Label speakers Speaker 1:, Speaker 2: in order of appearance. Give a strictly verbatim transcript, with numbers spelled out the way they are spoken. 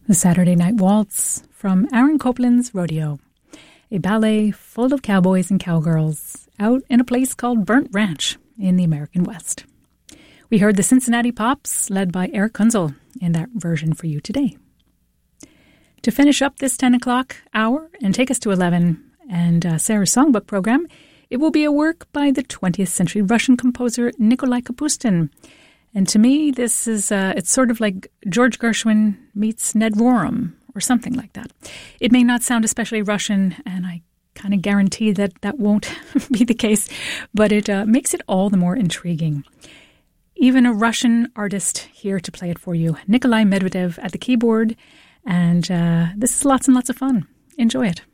Speaker 1: The Saturday Night Waltz from Aaron Copland's Rodeo, a ballet full of cowboys and cowgirls out in a place called Burnt Ranch in the American West. We heard the Cincinnati Pops, led by Eric Kunzel, in that version for you today. To finish up this ten o'clock hour and take us to eleven and uh, Sarah's Songbook program, it will be a work by the twentieth century Russian composer Nikolai Kapustin. And to me, this is, uh, it's sort of like George Gershwin meets Ned Rorem or something like that. It may not sound especially Russian, and I kind of guarantee that that won't be the case, but it uh, makes it all the more intriguing. Even a Russian artist here to play it for you, Nikolai Medvedev at the keyboard, and uh, this is lots and lots of fun. Enjoy it.